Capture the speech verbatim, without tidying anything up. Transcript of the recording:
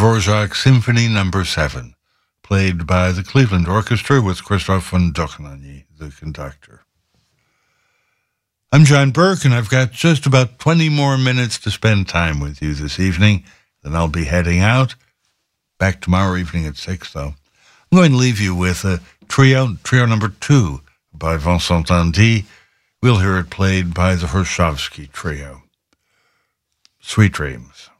Dvorak Symphony Number seven, played by the Cleveland Orchestra with Christoph von Dohnanyi, the conductor. I'm John Burke, and I've got just about twenty more minutes to spend time with you this evening. Then I'll be heading out. Back tomorrow evening at six, though. I'm going to leave you with a trio, trio number two by Vincent Tandy. We'll hear it played by the Hershovsky Trio. Sweet dreams.